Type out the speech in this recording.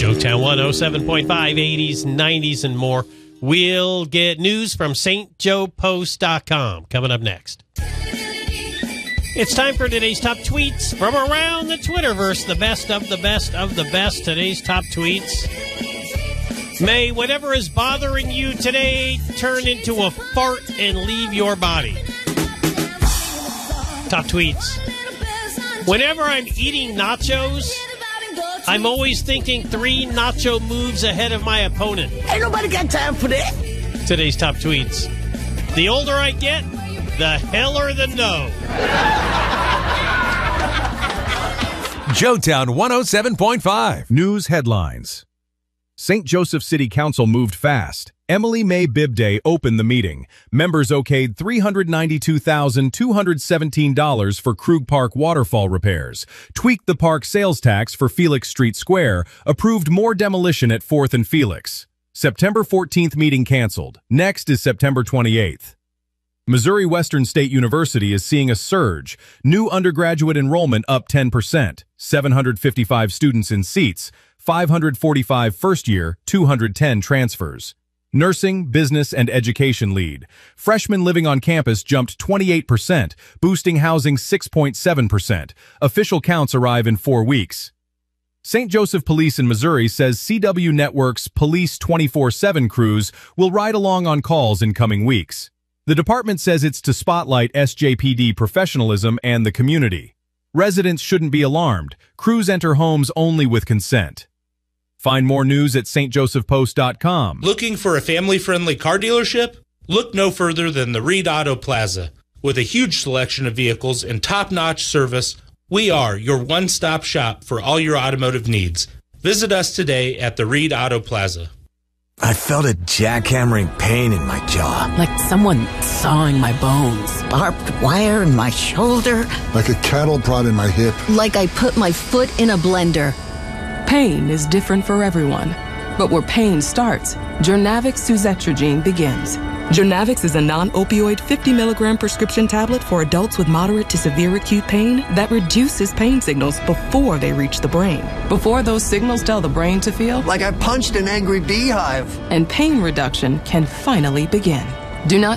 Joetown 107.5, 80s, 90s, and more. We'll get news from stjoepost.com coming up next. It's time for today's top tweets from around the Twitterverse. The best of the best of the best. Today's top tweets. May whatever is bothering you today turn into a fart and leave your body. Top tweets. Whenever I'm eating nachos, I'm always thinking 3 nacho moves ahead of my opponent. Ain't nobody got time for that. Today's top tweets. The older I get, the heller the no. Joetown 107.5. News headlines. St. Joseph City Council moved fast. Emily May Bibday opened the meeting. Members okayed $392,217 for Krug Park waterfall repairs, tweaked the park sales tax for Felix Street Square, approved more demolition at 4th and Felix. September 14th meeting canceled. Next is September 28th. Missouri Western State University is seeing a surge. New undergraduate enrollment up 10%, 755 students in seats, 545 first year, 210 transfers. Nursing, business, and education lead. Freshmen living on campus jumped 28%, boosting housing 6.7%. Official counts arrive in 4 weeks. St. Joseph Police in Missouri says CW Network's Police 24/7 crews will ride along on calls in coming weeks. The department says it's to spotlight SJPD professionalism and the community. Residents shouldn't be alarmed. Crews enter homes only with consent. Find more news at stjosephpost.com. Looking for a family-friendly car dealership? Look no further than the Reed Auto Plaza. With a huge selection of vehicles and top-notch service, we are your one-stop shop for all your automotive needs. Visit us today at the Reed Auto Plaza. I felt a jackhammering pain in my jaw. Like someone sawing my bones. Barbed wire in my shoulder. Like a cattle prod in my hip. Like I put my foot in a blender. Pain is different for everyone. But where pain starts, Journavx Suzetrigine begins. Journavx is a non-opioid 50-milligram prescription tablet for adults with moderate to severe acute pain that reduces pain signals before they reach the brain. Before those signals tell the brain to feel Like I punched an angry beehive. and pain reduction can finally begin. Do not